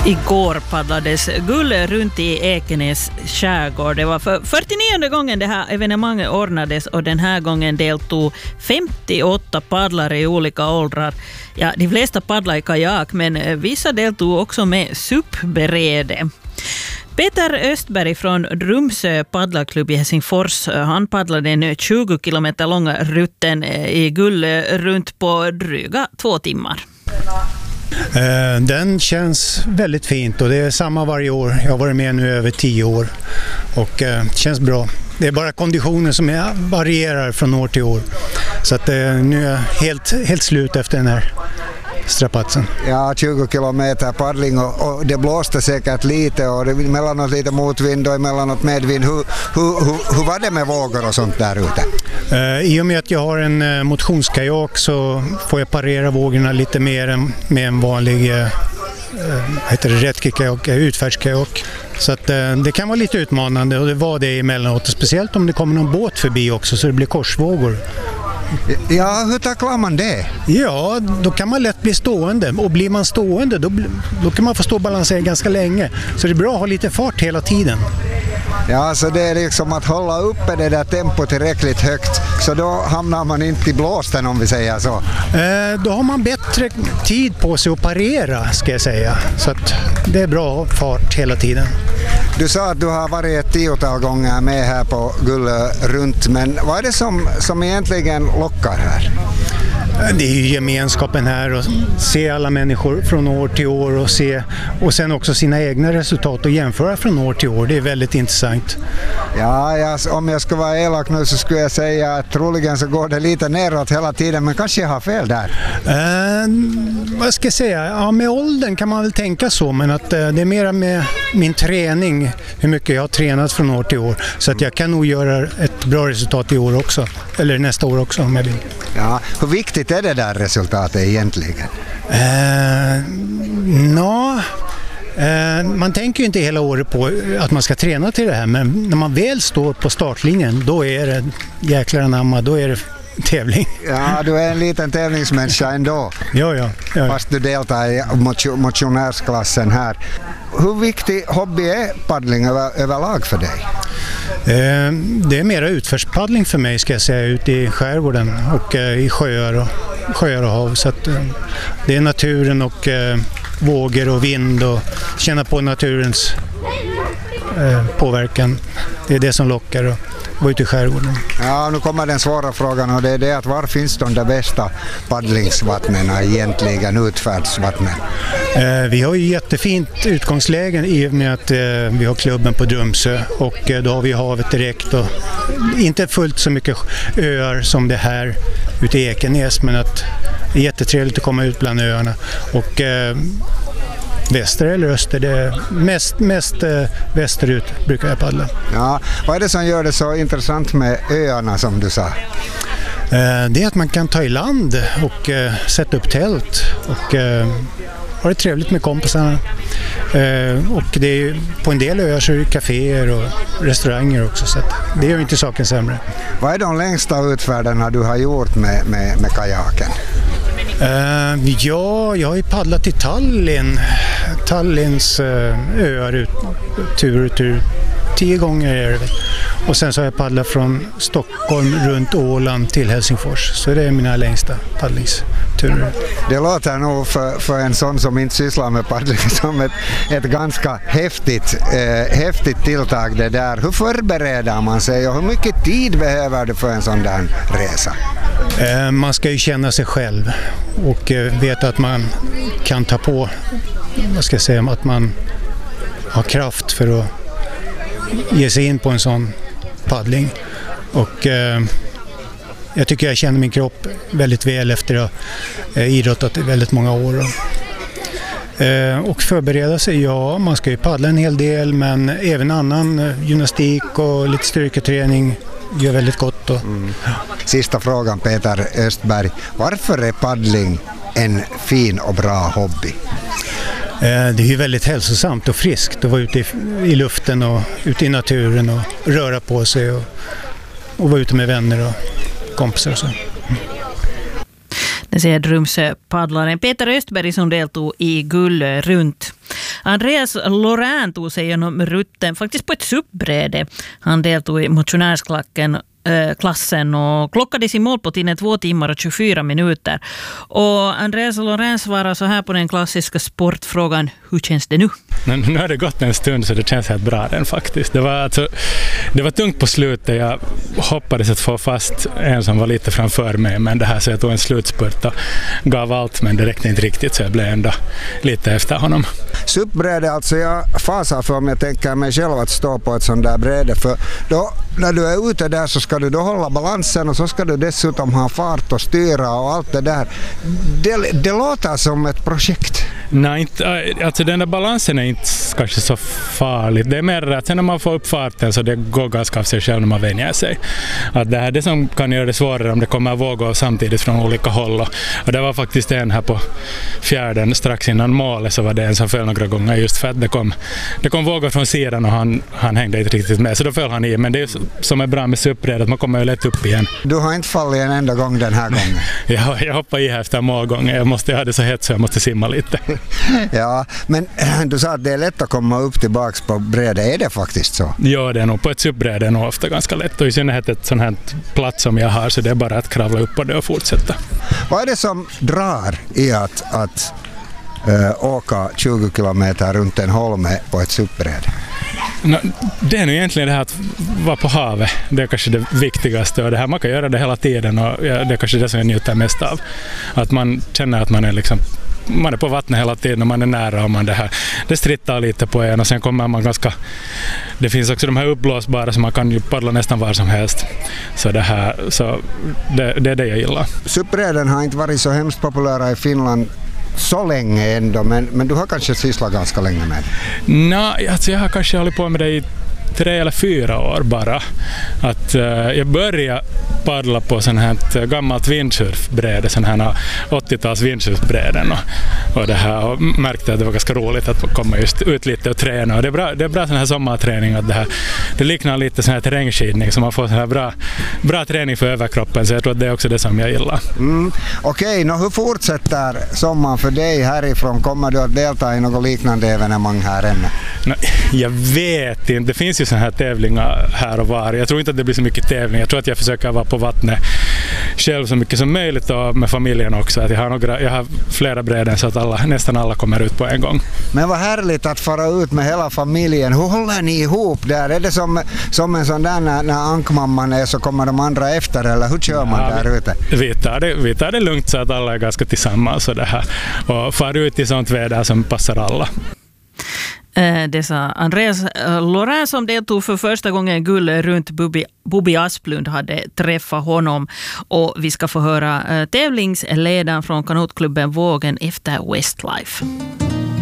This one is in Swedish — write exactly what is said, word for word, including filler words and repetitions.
Igår paddlades guld runt i Ekenäs skärgård. Det var för fyrtionionde gången det här evenemanget ordnades och den här gången deltog femtioåtta paddlare i olika åldrar. Ja, de flesta paddlade i kajak men vissa deltog också med SUP-berede. Peter Östberg från Drumsö paddlarklubb i Helsingfors, han paddlade en tjugo kilometer långa rutten i guld runt på dryga två timmar. Den känns väldigt fint och det är samma varje år. Jag har varit med nu över tio år och det känns bra. Det är bara konditionen som varierar från år till år. Så att nu är jag helt, helt slut efter den här strapatsen. Ja, tjugo kilometer paddling och, och det blåste säkert lite och det mellanåt lite motvind och emellanåt medvind. Hur, hur, hur, hur var det med vågor och sånt där ute? Uh, I och med att jag har en uh, motionskajak så får jag parera vågorna lite mer än med en vanlig uh, heter det rättkajak, utfärdskajak. Så att, uh, det kan vara lite utmanande och det var det emellanåt. Speciellt om det kommer någon båt förbi också så det blir korsvågor. Ja, hur tacklar man det? Ja, då kan man lätt bli stående och blir man stående då, då kan man få stå och balansera ganska länge. Så det är bra att ha lite fart hela tiden. Ja, så det är liksom att hålla uppe det där tempot tillräckligt högt så då hamnar man inte i blåsten om vi säger så. Eh, då har man bättre tid på sig att parera ska jag säga. Så att det är bra att ha fart hela tiden. Du sa att du har varit ett tiotal gånger med här på Gullö runt, men vad är det som, som egentligen lockar här? Det är ju gemenskapen här och se alla människor från år till år och se och sen också sina egna resultat och jämföra från år till år. Det är väldigt intressant. Ja, ja, om jag ska vara elak nu så skulle jag säga att troligen så går det lite neråt hela tiden, men kanske jag har fel där. Eh, vad ska jag säga? Ja, med åldern kan man väl tänka så, men att eh, det är mer med min träning, hur mycket jag har tränat från år till år. Så att jag kan nog göra ett bra resultat i år också, eller nästa år också om jag vill. Ja, hur viktigt är det där resultatet egentligen? Eh, nå, eh, man tänker ju inte hela året på att man ska träna till det här, men när man väl står på startlinjen då är det jäklar anamma, då är det tävling. Ja, du är en liten tävlingsmänniska ändå. Ja, ja, ja. Fast du deltar i motionärsklassen här. Hur viktig hobby är paddling över, överlag för dig? Eh, det är mera utförspaddling för mig ska jag säga, ute i skärgården och eh, i sjöar och, sjöar och hav. Så att, eh, det är naturen och eh, vågor och vind och känna på naturens eh, påverkan. Det är det som lockar och vara ute i skärgården. Ja, nu kommer den svåra frågan och det är det att var finns de där bästa paddlingsvattnen egentligen, utfärdsvattnen? Eh, vi har ju jättefint utgångslägen i och med att eh, vi har klubben på Drumsö och eh, då har vi havet direkt och inte fullt så mycket öar som det här ute i Ekenäs, men att det är jättetrevligt att komma ut bland öarna och eh, väster eller öster, det är mest, mest eh, västerut brukar jag paddla. Ja, vad är det som gör det så intressant med öarna som du sa? Eh, det är att man kan ta i land och eh, sätta upp tält och eh, ha det trevligt med kompisarna. Eh, och det är, på en del öar så är det kaféer och restauranger också, så att det gör inte saken sämre. Vad är de längsta utfärderna du har gjort med, med, med kajaken? Uh, ja, jag har ju paddlat till Tallinn, Tallinns uh, öar ut, tur och tur, tio gånger är det. Och sen så har jag paddlat från Stockholm runt Åland till Helsingfors, så det är mina längsta paddlingsturer. Det låter nog för, för en sån som inte sysslar med paddling som ett, ett ganska häftigt, eh, häftigt tilltag det där. Hur förbereder man sig och hur mycket tid behöver du för en sån där resa? Uh, man ska ju känna sig själv och uh, veta att man kan ta på, vad ska jag säga, att man har kraft för att ge sig in på en sån paddling. Och eh, jag tycker jag känner min kropp väldigt väl efter att ha eh, idrottat i väldigt många år. Eh, och förbereda sig, ja, man ska ju paddla en hel del, men även annan eh, gymnastik och lite styrketräning gör väldigt gott. Och, mm. Sista frågan, Peter Östberg. Varför är paddling en fin och bra hobby? Det är ju väldigt hälsosamt och friskt att vara ute i, i luften och ute i naturen och röra på sig och, och vara ute med vänner och kompisar och så. Mm. Det säger Drumsö paddlaren Peter Östberg som deltog i Gullö runt. Andreas Lorrain tog sig genom rutten faktiskt på ett subbräde. Han deltog i motionärsklacken klassen och klockades i mål på tiden två timmar och tjugofyra minuter. Och Andreas Lorrain svarar så här på den klassiska sportfrågan: hur känns det nu? Men nu har det gått en stund så det känns helt bra den faktiskt. Det var, alltså, det var tungt på slutet. Jag hoppades att få fast en som var lite framför mig, men det här så jag tog en slutspurt och gav allt, men det räckte inte riktigt så jag blev ändå lite efter honom. Subbräde, alltså jag fasar för om jag tänker mig själv att stå på ett sånt där bräde, för då när du är ute där så ska du då hålla balansen och så ska du dessutom ha fart och styra och allt det där. Det, det låter som ett projekt. Nej, inte, alltså den där balansen är inte kanske så farligt. Det är mer att sen när man får upp farten så det går ganska av sig själv när man vänjer sig. Att det här är det som kan göra det svårare om det kommer vågor samtidigt från olika håll. Och det var faktiskt en här på fjärden strax innan målet, så var det en som föll några gånger just för att det kom, det kom vågor från sidan och han, han hängde inte riktigt med, så då föll han i. Men det är som är bra med subbrädet att man kommer ju lätt upp igen. Du har inte fallit en enda gång den här gången? jag, jag hoppar i här efter målgången. Jag måste ha det så hett så jag måste simma lite. Ja, men du sa att det är lätt att komma upp tillbaks på brädet. Är det faktiskt så? Ja, det är nog på ett subbräde är nog ofta ganska lätt. Och i synnerhet ett sån här plats som jag har, så det är bara att kravla upp på det och fortsätta. Vad är det som drar i att, att äh, åka tjugo kilometer runt en holme på ett subbräde? No, det är nu egentligen det här att vara på havet. Det är kanske det viktigaste, och det här man kan göra det hela tiden, och ja, det är kanske det som jag njuter mest av. Att man känner att man är liksom man är på vattnet hela tiden och man är nära, och man det här det strittar lite på en, och sen kommer man ganska, det finns också de här uppblåsbara så man kan ju paddla nästan var som helst, så det här så det, det är det jag gillar. Subbräden har inte varit så hemskt populära i Finland så länge ändå, men, men du har kanske sysslat ganska länge med det? Nej, alltså jag har kanske hållit på med det i tre eller fyra år bara. Att, uh, jag började paddla på sån här gammalt windsurfbräde, sån här åttio-tals windsurfbräden, och, och det här, och märkte att det var ganska roligt att komma just ut lite och träna, och det är bra, det är bra sån här sommarträning, att det här, det liknar lite sån här terrängskidning, så man får sån här bra, bra träning för överkroppen, så jag tror att det är också det som jag gillar. Mm. Okej, okay, hur fortsätter sommaren för dig härifrån? Kommer du att delta i något liknande evenemang här ännu? No, jag vet inte, det finns ju såna här tävlingar här och var. Jag tror inte att det blir så mycket tävling. Jag tror att jag försöker vara på vattnet själv så mycket som möjligt, och med familjen också. Att jag, har några, jag har flera bräden så att alla, nästan alla kommer ut på en gång. Men vad härligt att fara ut med hela familjen. Hur håller ni ihop där? Är det som, som en sån där när, när ankmamman är så kommer de andra efter, eller hur kör man ja, där vi, ute? Vi tar, det, vi tar det lugnt så att alla är ganska tillsammans och, det här, och far ut i sånt väder som passar alla. Det sa Andreas Lorrain som deltog för första gången guld runt Bubi, Bubi Asplund hade träffat honom, och vi ska få höra tävlingsledaren från kanotklubben Vågen efter Westlife.